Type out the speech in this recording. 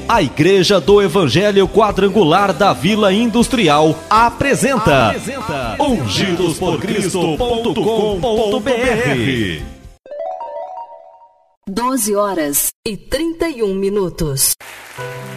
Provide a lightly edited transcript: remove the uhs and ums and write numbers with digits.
A Igreja do Evangelho Quadrangular da Vila Industrial apresenta ungidosporcristo.com.br 12 horas e 31 minutos.